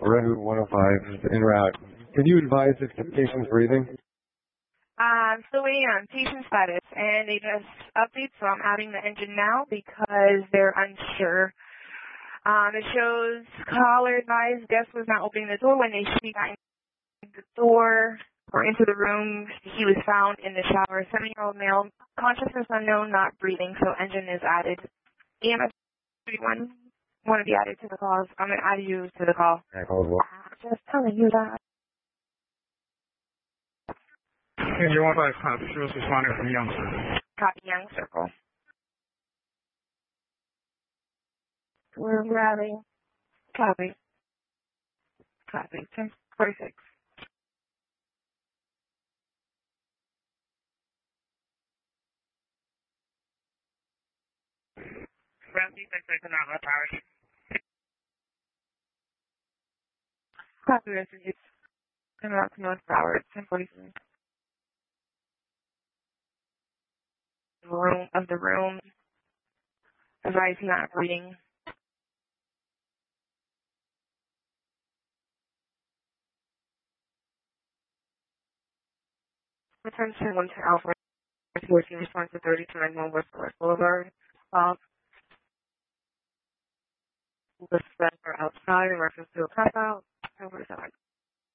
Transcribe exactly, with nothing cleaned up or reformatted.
Redwood one oh five is en route. Can you advise if the patient's breathing? I'm still waiting on patient status, and they just update, so I'm adding the engine now because they're unsure. Um, it shows caller advised guest was not opening the door when they she got into the door or into the room. He was found in the shower. Seven-year-old male, consciousness unknown, not breathing, so engine is added. E M S thirty-one want to be added to the calls. I'm going to add you to the call. Just telling you that. You want to copy, she was responding from Young. Copy Young Circle. We're routing. Copy. Copy. ten forty-six. Route defect I cannot let power. Copy messages. And route to North Broward. ten forty-three. Room of the room. Advice not reading. Attention one to Alpha. fourteen response to thirty to ninety-one West West Boulevard. Uh, the steps are outside in reference to a cop out. Over to